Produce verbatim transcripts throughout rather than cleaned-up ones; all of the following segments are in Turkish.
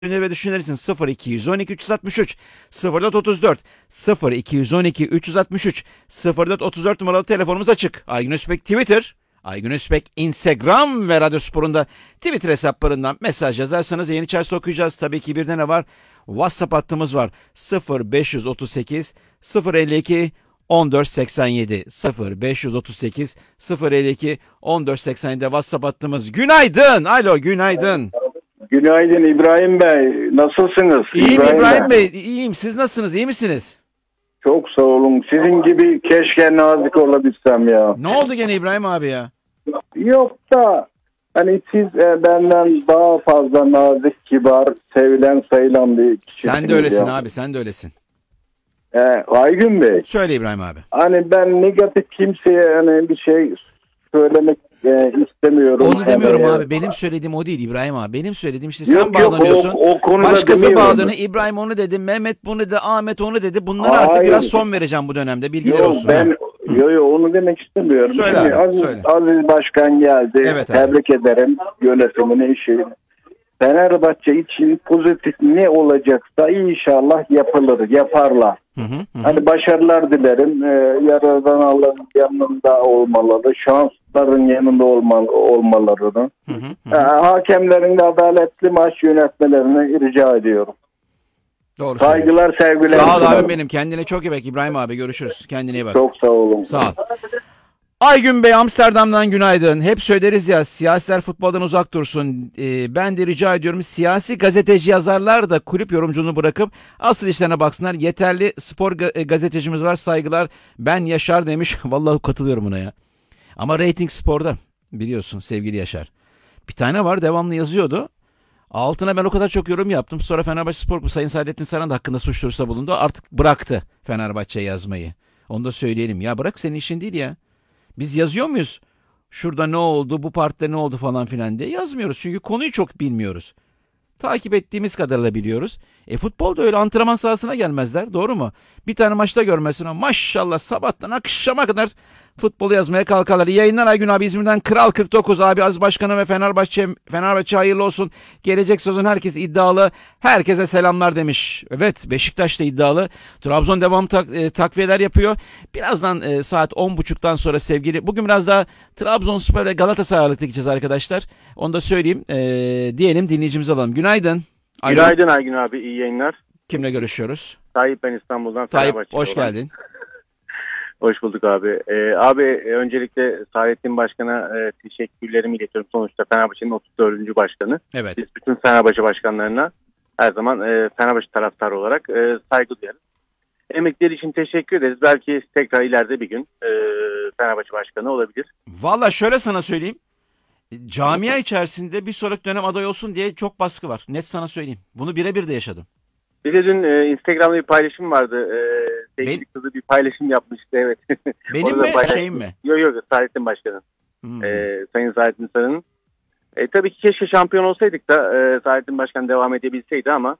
ve düşünürsün sıfır iki yüz on iki üç yüz altmış üç sıfır dört otuz dört sıfır iki yüz on iki üç yüz altmış üç sıfır dört otuz dört numaralı telefonumuz açık. Aygün Özbek Twitter, Aygün Özbek Instagram ve Radyospor'un da Twitter hesaplarından mesaj yazarsanız yayın içerisinde okuyacağız. Tabii ki bir de ne var? WhatsApp hattımız var. sıfır beş otuz sekiz sıfır elli iki on dört seksen yedi sıfır beş otuz sekiz sıfır elli iki on dört seksen yedi WhatsApp hattımız. Günaydın. Alo, günaydın. Günaydın İbrahim Bey. Nasılsınız? İyiyim İbrahim, İbrahim Bey. İyiyim. Siz nasılsınız? İyi misiniz? Çok sağ olun. Sizin gibi keşke nazik olabilsem ya. Ne oldu gene İbrahim abi ya? Yok da hani siz e, benden daha fazla nazik, kibar, sevilen, sayılan bir kişisiniz. Sen de öylesin ya. abi. Sen de öylesin. E, Aygün Bey. Söyle İbrahim abi. Hani ben negatif kimseye hani bir şey söylemek e, istemiyorum. Onu demiyorum hani, abi. Benim söylediğim o değil İbrahim abi. Benim söylediğim işte yok, sen bağlanıyorsun. Yok, o, o konuda başkası bağlanıyor. İbrahim onu dedi. Mehmet bunu dedi. Ahmet onu dedi. Bunlara Hayır. artık biraz son vereceğim bu dönemde. Bilgiler yok, olsun. Ben, yo yo onu demek istemiyorum. Söyle Şimdi abi, Aziz, söyle. Aziz Başkan geldi. Evet abi. Tebrik ederim yönetimini, işi. Fenerbahçe için pozitif ne olacaksa inşallah yapılır, yaparlar. Hı hı, hı. Hani başarılar dilerim. Ee, Yaradanların yanında olmaları, şansların yanında olma, olmalarını. Hı hı, hı. Ee, hakemlerin de adaletli maç yönetmelerini rica ediyorum. Doğru Saygılar, sevgiler. Sağ ol abim benim. Kendine çok iyi bak İbrahim abi. Görüşürüz. Kendine iyi bak. Çok sağ olun. Sağ ol. Aygün Bey Amsterdam'dan günaydın. Hep söyleriz ya, siyasiler futboldan uzak dursun. Ee, ben de rica ediyorum, siyasi gazeteci yazarlar da kulüp yorumculuğunu bırakıp asıl işlerine baksınlar. Yeterli spor ga- gazetecimiz var, saygılar. Ben Yaşar demiş. Vallahi katılıyorum buna ya. Ama reyting sporda, biliyorsun sevgili Yaşar. Bir tane var, devamlı yazıyordu. Altına ben o kadar çok yorum yaptım. Sonra Fenerbahçe Spor Sayın Saadettin Saran da hakkında suç duyurusunda bulundu. Artık bıraktı Fenerbahçe'ye yazmayı. Onu da söyleyelim. Ya bırak, senin işin değil ya. Biz yazıyor muyuz? Şurada ne oldu, bu partide ne oldu falan filan diye yazmıyoruz. Çünkü konuyu çok bilmiyoruz. Takip ettiğimiz kadarıyla biliyoruz. E futbolda öyle antrenman sahasına gelmezler, doğru mu? Bir tane maçta görmezsin ama maşallah sabahtan akşama kadar futbolu yazmaya kalkarlar. İyi yayınlar Aygün abi, İzmir'den Kral kırk dokuz abi, Aziz Başkanı ve Fenerbahçe Fenerbahçe hayırlı olsun. Gelecek sezon herkes iddialı. Herkese selamlar demiş. Evet, Beşiktaş da iddialı. Trabzon devam tak, e, takviyeler yapıyor. Birazdan e, saat on buçuktan sonra sevgili, bugün biraz daha Trabzonspor ve Galatasaray ağırlıklı gideceğiz arkadaşlar. Onu da söyleyeyim. E, diyelim, dinleyicimizi alalım. Günaydın. Aygün. Günaydın Aygün abi, iyi yayınlar. Kimle görüşüyoruz? Tayyip, ben İstanbul'dan. Tayyip, hoş olan. geldin. Hoş bulduk abi. Ee, abi öncelikle Saadettin Başkan'a e, teşekkürlerimi iletiyorum. Sonuçta Fenerbahçe'nin otuz dördüncü başkanı. Evet. Biz bütün Fenerbahçe başkanlarına her zaman e, Fenerbahçe taraftarı olarak e, saygı duyarız. Emekleri için teşekkür ederiz. Belki tekrar ileride bir gün e, Fenerbahçe başkanı olabilir. Valla şöyle sana söyleyeyim. Camia içerisinde bir sonraki dönem aday olsun diye çok baskı var. Net sana söyleyeyim. Bunu birebir de yaşadım. Bir de dün e, Instagram'da bir paylaşım vardı. E, sevgili Ben... kızı bir paylaşım yapmıştı, evet. Benim mi paylaş... şeyim mi? Yok yok, Saadettin Başkan'ın. Hmm. E, Sayın Saadettin Sarı'nın. E, tabii ki keşke şampiyon olsaydık da e, Saadettin Başkan devam edebilseydi ama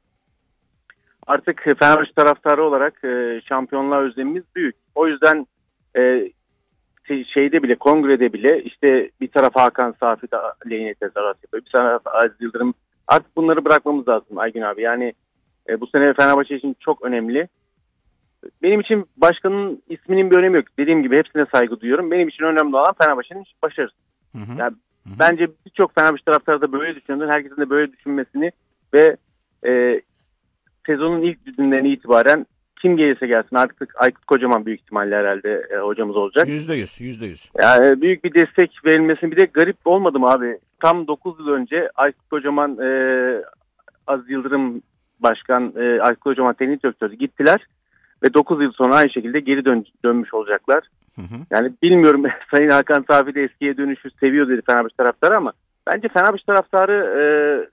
artık Fenerbahçe taraftarı olarak e, şampiyonluğa özlemimiz büyük. O yüzden e, şeyde bile, kongrede bile işte bir taraf Hakan Safi lehine tezahürat yapıyor. Bir taraf Aziz Yıldırım. Artık bunları bırakmamız lazım Aygün abi. Yani e, bu sene Fenerbahçe için çok önemli. Benim için başkanın isminin bir önemi yok. Dediğim gibi hepsine saygı duyuyorum. Benim için önemli olan Fenerbahçe'nin başarısı. Hı hı. Yani bence birçok Fenerbahçe taraftarı da böyle düşünüyor. Herkesin de böyle düşünmesini ve e, sezonun ilk gününden itibaren kim gelirse gelsin, artık Aykut Kocaman büyük ihtimalle herhalde e, hocamız olacak. Yüzde yüz, yüzde yüz. Yani büyük bir destek verilmesini, bir de garip olmadı mı abi? Tam dokuz yıl önce Aykut Kocaman, e, Aziz Yıldırım Başkan, e, Aykut Kocaman teknik direktörü gittiler ve dokuz yıl sonra aynı şekilde geri dön, dönmüş olacaklar. Hı hı. Yani bilmiyorum, Sayın Hakan Safi de eskiye dönüşü seviyor dedi Fenerbahçe taraftarı ama bence Fenerbahçe taraftarı e,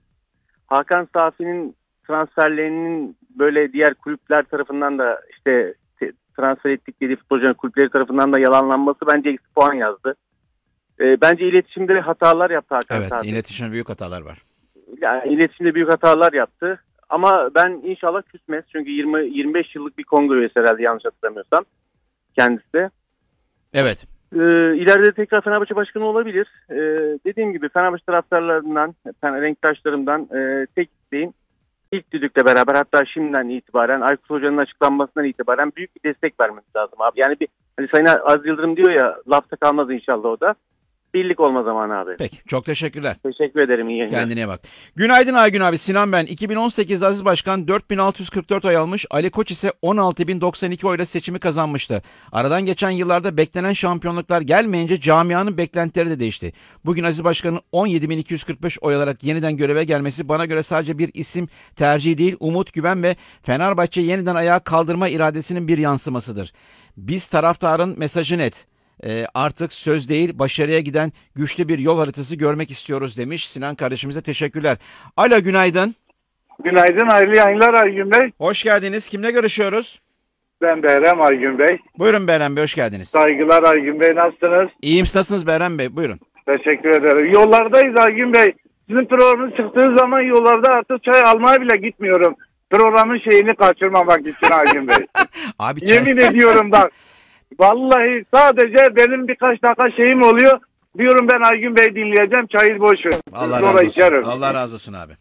Hakan Safi'nin transferlerinin böyle diğer kulüpler tarafından da işte transfer ettikleri futbolcuların kulüpleri tarafından da yalanlanması bence eksi puan yazdı. E, bence iletişimde hatalar yaptı Hakan Evet, Safi. iletişimde büyük hatalar var. Yani iletişimde büyük hatalar yaptı. Ama ben inşallah küsmez. Çünkü yirmi yirmi beş yıllık bir kongre üyesi herhalde, yanlış hatırlamıyorsam kendisi de. Evet. Ee, ileride tekrar Fenerbahçe başkanı olabilir. Ee, dediğim gibi Fenerbahçe taraftarlarından, renktaşlarımdan e, tek isteğim ilk düdükle beraber, hatta şimdiden itibaren, Aykut Hoca'nın açıklanmasından itibaren büyük bir destek vermemiz lazım abi. Yani bir, hani Sayın Aziz Yıldırım diyor ya, lafta kalmaz inşallah o da. Birlik olma zamanı abi. Peki, çok teşekkürler. Teşekkür ederim, iyi yayınlar. Kendine bak. Günaydın Aygün abi, Sinan ben. iki bin on sekizde Aziz Başkan dört bin altı yüz kırk dört oy almış, Ali Koç ise on altı bin doksan iki oyla seçimi kazanmıştı. Aradan geçen yıllarda beklenen şampiyonluklar gelmeyince camianın beklentileri de değişti. Bugün Aziz Başkan'ın on yedi bin iki yüz kırk beş oy alarak yeniden göreve gelmesi bana göre sadece bir isim tercihi değil, umut, güven ve Fenerbahçe'yi yeniden ayağa kaldırma iradesinin bir yansımasıdır. Biz taraftarın mesajı net. E, artık söz değil, başarıya giden güçlü bir yol haritası görmek istiyoruz demiş. Sinan kardeşimize teşekkürler. Alo, günaydın. Günaydın, hayırlı yayınlar Aygün Bey. Hoş geldiniz. Kimle görüşüyoruz? Ben Behrem Aygün Bey. Buyurun Behrem Bey, hoş geldiniz. Saygılar Aygün Bey, nasılsınız? İyiyim, siz nasılsınız Behrem Bey? Buyurun. Teşekkür ederim. Yollardayız Aygün Bey. Sizin programınız çıktığı zaman yollarda artık çay almaya bile gitmiyorum. Programın şeyini kaçırmamak için Aygün Bey. Abi çay... Yemin ediyorum bak. Vallahi sadece benim birkaç dakika şeyim oluyor. Diyorum ben Aygün Bey dinleyeceğim, çayı boş ver. Allah Sonra razı olsun. içerim. Allah razı olsun abi.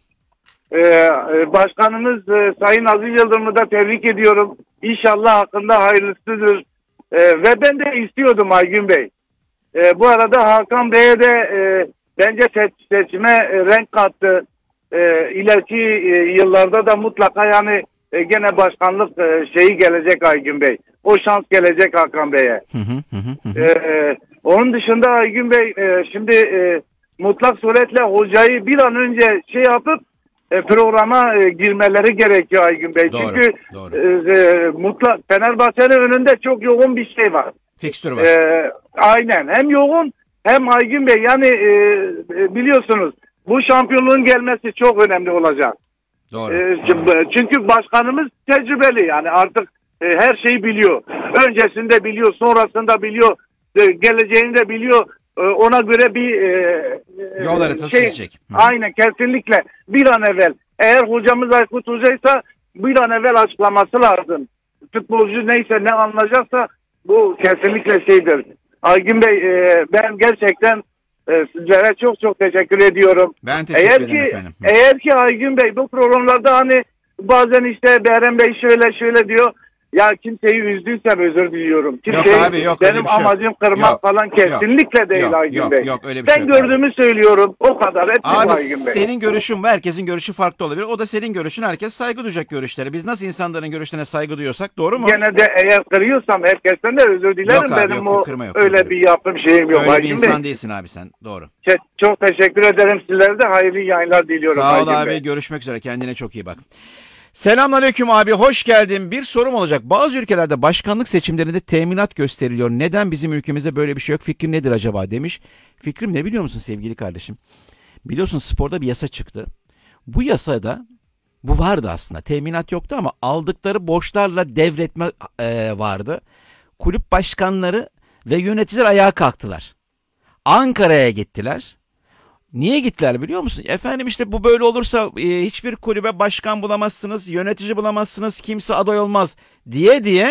Ee, başkanımız e, Sayın Aziz Yıldırım'ı da tebrik ediyorum. İnşallah hakkında hayırlısıdır. Ee, ve ben de istiyordum Aygün Bey. Ee, bu arada Hakan Bey'e de e, bence seç- seçime e, renk kattı. E, ileriki e, yıllarda da mutlaka yani e, gene başkanlık e, şeyi gelecek Aygün Bey. O şans gelecek Hakan Bey'e. Hı hı hı hı. Ee, onun dışında Aygün Bey e, şimdi e, mutlak suretle hocayı bir an önce şey yapıp e, programa e, girmeleri gerekiyor Aygün Bey. Doğru, Çünkü doğru. E, e, mutlak Fenerbahçe'nin önünde çok yoğun bir şey var. Fikstür var. E, aynen, hem yoğun hem Aygün Bey yani e, e, biliyorsunuz bu şampiyonluğun gelmesi çok önemli olacak. Doğru. E, doğru. çünkü başkanımız tecrübeli, yani artık e, her şeyi biliyor. Öncesinde biliyor, sonrasında biliyor, e, geleceğini de biliyor. E, ona göre bir e, Yol haritası şey, çizecek. Hı. aynen, kesinlikle bir an evvel, eğer hocamız Aykut Hoca'ysa bir an evvel açıklaması lazım. Futbolcu neyse, ne anlayacaksa bu kesinlikle şeydir. Aygün Bey e, ben gerçekten e, sizlere çok çok teşekkür ediyorum. Ben teşekkür Eğer ederim ki, efendim. Hı. eğer ki Aygün Bey bu programlarda hani bazen işte Behrem Bey şöyle şöyle diyor. Ya kimseyi üzdüysem özür diliyorum. Kimseyi, Yok abi, yok, öyle benim bir şey yok. amacım kırmak Yok, falan kesinlikle yok, değil yok, Aygün yok, Bey. yok, öyle bir ben şey yok abi. gördüğümü söylüyorum. O kadar etmiyor Abi Aygün Bey. senin görüşün ve herkesin görüşü farklı olabilir. O da senin görüşün, herkes saygı duyacak görüşleri. Biz nasıl insanların görüşlerine saygı duyuyorsak, doğru mu? Gene de eğer kırıyorsam herkesten de özür dilerim. Yok abi, benim yok, o kırma yok, öyle yok. bir yapım şeyim yok Öyle bir Aygün insan Bey. değilsin abi sen. Doğru. Çok, çok teşekkür ederim, sizlere de hayırlı yayınlar diliyorum Sağ ol Aygün abi, Bey. görüşmek üzere, kendine çok iyi bak. Selamünaleyküm abi, hoş geldin. Bir sorum olacak. Bazı ülkelerde başkanlık seçimlerinde teminat gösteriliyor. Neden bizim ülkemizde böyle bir şey yok? Fikrin nedir acaba demiş. Fikrim ne biliyor musun sevgili kardeşim? Biliyorsun sporda bir yasa çıktı. Bu yasada bu vardı aslında. Teminat yoktu ama aldıkları borçlarla devretme e, vardı. Kulüp başkanları ve yöneticiler ayağa kalktılar. Ankara'ya gittiler. Niye gittiler biliyor musun? Efendim işte bu böyle olursa e, hiçbir kulübe başkan bulamazsınız, yönetici bulamazsınız, kimse aday olmaz diye diye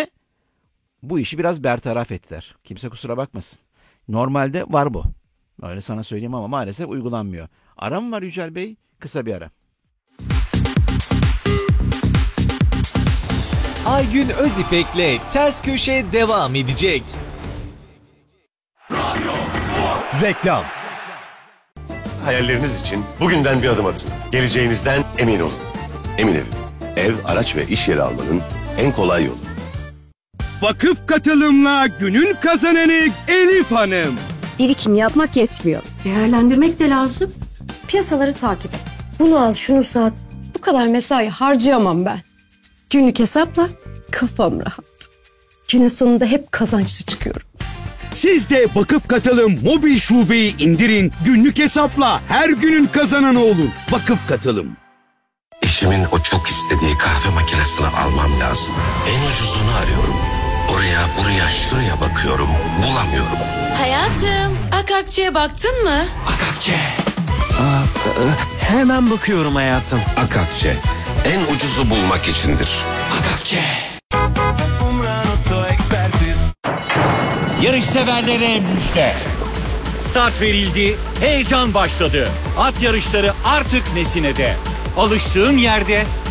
bu işi biraz bertaraf ettiler. Kimse kusura bakmasın. Normalde var bu. Öyle sana söyleyeyim ama maalesef uygulanmıyor. Ara mı var Yücel Bey? Kısa bir ara. Aygün Özipek'le Ters Köşe devam edecek. Reklam. Hayalleriniz için bugünden bir adım atın. Geleceğinizden emin olun. Emin Evim. Ev, araç ve iş yeri almanın en kolay yolu. Vakıf katılımla günün kazananı Elif Hanım. Birikim yapmak yetmiyor. Değerlendirmek de lazım. Piyasaları takip et. Bunu al, şunu sat. Bu kadar mesai harcayamam ben. Günlük hesapla kafam rahat. Günün sonunda hep kazançlı çıkıyorum. Siz de Vakıf Katılım mobil şubeyi indirin. Günlük hesapla her günün kazananı olun. Vakıf Katılım. Eşimin o çok istediği kahve makinesini almam lazım. En ucuzunu arıyorum. Oraya buraya şuraya bakıyorum. Bulamıyorum. Hayatım, Akakçe'ye baktın mı? Akakçe. Hemen bakıyorum hayatım. Akakçe. En ucuzu bulmak içindir. Akakçe. Yarış severlere müjde. Start verildi, heyecan başladı. At yarışları artık Nesine'de. Alıştığın yerde,